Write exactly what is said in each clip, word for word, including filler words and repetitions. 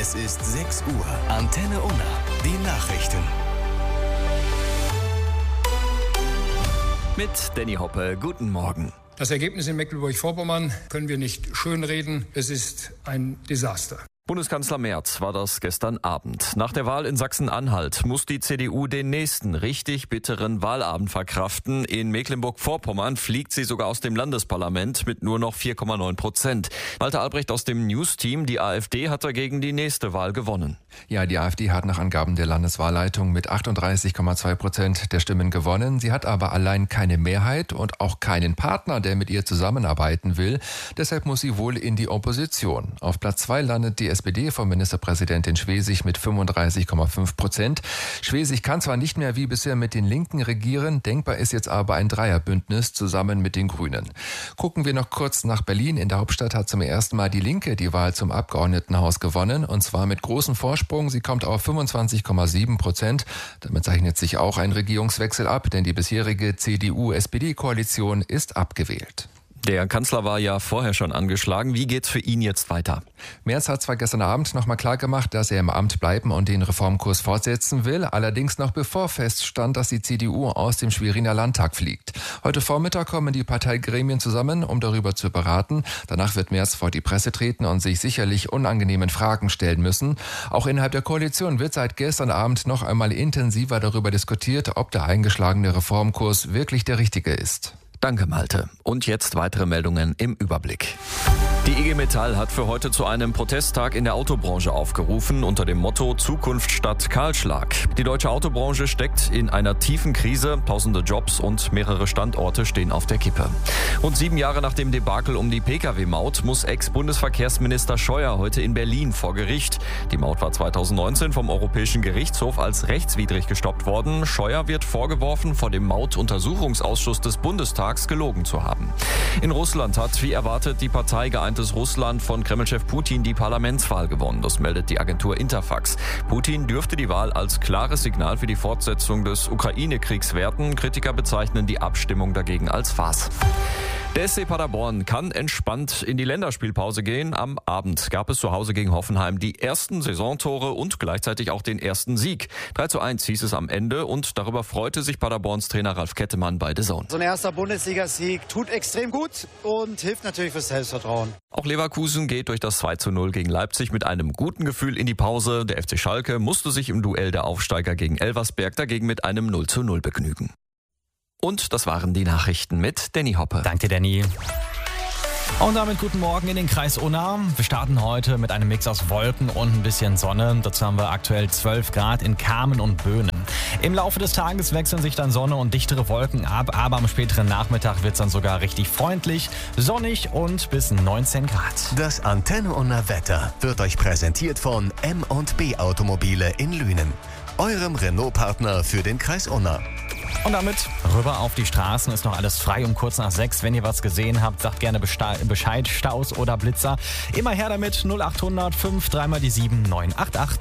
Es ist sechs Uhr. Antenne Unna. Die Nachrichten. Mit Danny Hoppe. Guten Morgen. Das Ergebnis in Mecklenburg-Vorpommern können wir nicht schönreden. Es ist ein Desaster. Bundeskanzler Merz war das gestern Abend. Nach der Wahl in Sachsen-Anhalt muss die C D U den nächsten richtig bitteren Wahlabend verkraften. In Mecklenburg-Vorpommern fliegt sie sogar aus dem Landesparlament mit nur noch vier Komma neun Prozent. Walter Albrecht aus dem News-Team. Die AfD hat dagegen die nächste Wahl gewonnen. Ja, die AfD hat nach Angaben der Landeswahlleitung mit achtunddreißig Komma zwei Prozent der Stimmen gewonnen. Sie hat aber allein keine Mehrheit und auch keinen Partner, der mit ihr zusammenarbeiten will. Deshalb muss sie wohl in die Opposition. Auf Platz zwei landet die S P D von Ministerpräsidentin Schwesig mit fünfunddreißig Komma fünf Prozent. Schwesig kann zwar nicht mehr wie bisher mit den Linken regieren, denkbar ist jetzt aber ein Dreierbündnis zusammen mit den Grünen. Gucken wir noch kurz nach Berlin. In der Hauptstadt hat zum ersten Mal die Linke die Wahl zum Abgeordnetenhaus gewonnen, und zwar mit großem Vorsprung. Sie kommt auf fünfundzwanzig Komma sieben Prozent. Damit zeichnet sich auch ein Regierungswechsel ab, denn die bisherige C D U-S P D-Koalition ist abgewählt. Der Kanzler war ja vorher schon angeschlagen. Wie geht's für ihn jetzt weiter? Merz hat zwar gestern Abend noch mal klar gemacht, dass er im Amt bleiben und den Reformkurs fortsetzen will, allerdings noch bevor feststand, dass die C D U aus dem Schweriner Landtag fliegt. Heute Vormittag kommen die Parteigremien zusammen, um darüber zu beraten. Danach wird Merz vor die Presse treten und sich sicherlich unangenehmen Fragen stellen müssen. Auch innerhalb der Koalition wird seit gestern Abend noch einmal intensiver darüber diskutiert, ob der eingeschlagene Reformkurs wirklich der richtige ist. Danke, Malte. Und jetzt weitere Meldungen im Überblick. Die I G Metall hat für heute zu einem Protesttag in der Autobranche aufgerufen unter dem Motto Zukunft statt Kahlschlag. Die deutsche Autobranche steckt in einer tiefen Krise. Tausende Jobs und mehrere Standorte stehen auf der Kippe. Rund sieben Jahre nach dem Debakel um die Pkw-Maut muss Ex-Bundesverkehrsminister Scheuer heute in Berlin vor Gericht. Die Maut war zweitausendneunzehn vom Europäischen Gerichtshof als rechtswidrig gestoppt worden. Scheuer wird vorgeworfen, vor dem Mautuntersuchungsausschuss des Bundestags gelogen zu haben. In Russland hat, wie erwartet, die Partei Geeintes Russland von Kremlchef Putin die Parlamentswahl gewonnen. Das meldet die Agentur Interfax. Putin dürfte die Wahl als klares Signal für die Fortsetzung des Ukraine-Kriegs werten. Kritiker bezeichnen die Abstimmung dagegen als Farce. Der S C Paderborn kann entspannt in die Länderspielpause gehen. Am Abend gab es zu Hause gegen Hoffenheim die ersten Saisontore und gleichzeitig auch den ersten Sieg. drei zu eins hieß es am Ende, und darüber freute sich Paderborns Trainer Ralf Kettemann bei D A Z N. So ein erster Bundesligasieg tut extrem gut und hilft natürlich fürs Selbstvertrauen. Auch Leverkusen geht durch das zwei zu null gegen Leipzig mit einem guten Gefühl in die Pause. Der F C Schalke musste sich im Duell der Aufsteiger gegen Elversberg dagegen mit einem null zu null begnügen. Und das waren die Nachrichten mit Danny Hoppe. Danke, Danny. Und damit guten Morgen in den Kreis Unna. Wir starten heute mit einem Mix aus Wolken und ein bisschen Sonne. Dazu haben wir aktuell zwölf Grad in Kamen und Böhnen. Im Laufe des Tages wechseln sich dann Sonne und dichtere Wolken ab, aber am späteren Nachmittag wird es dann sogar richtig freundlich, sonnig und bis neunzehn Grad. Das Antenne Unna Wetter wird euch präsentiert von M und B Automobile in Lünen, eurem Renault-Partner für den Kreis Unna. Und damit rüber auf die Straßen, ist noch alles frei um kurz nach sechs. Wenn ihr was gesehen habt, sagt gerne Bescheid, Staus oder Blitzer. Immer her damit, null acht hundert fünf, dreimal die sieben, neun acht acht.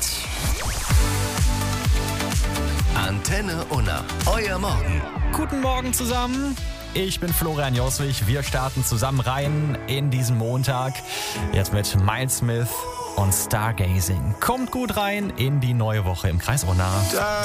Antenne Unna, euer Morgen. Guten Morgen zusammen. Ich bin Florian Joswig. Wir starten zusammen rein in diesen Montag. Jetzt mit Miles Smith und Stargazing. Kommt gut rein in die neue Woche im Kreis Unna.